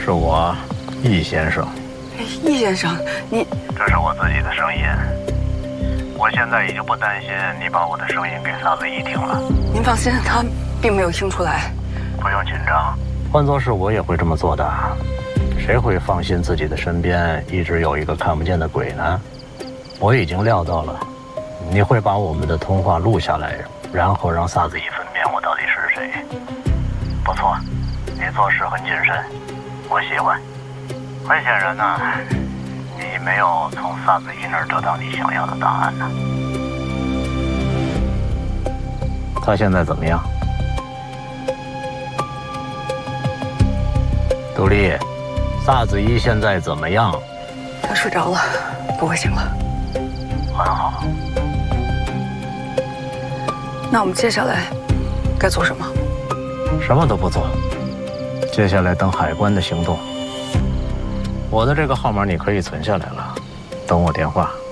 是我，易先生。 易先生，你…… 这是我自己的声音。我现在已经不担心你把我的声音给萨子怡听了。 您放心，他并没有听出来。 不用紧张，换作是我也会这么做的。谁会放心自己的身边一直有一个看不见的鬼呢？我已经料到了，你会把我们的通话录下来，然后让萨子怡分辨我到底是谁。不错，你做事很谨慎，我喜欢。很显然呢，你没有从萨子怡那儿得到你想要的答案呢。他现在怎么样？杜丽，萨子怡现在怎么样？ 他睡着了，不会醒了。 很好。 那我们接下来该做什么？ 什么都不做，接下来等海关的行动。我的这个号码你可以存下来了，等我电话。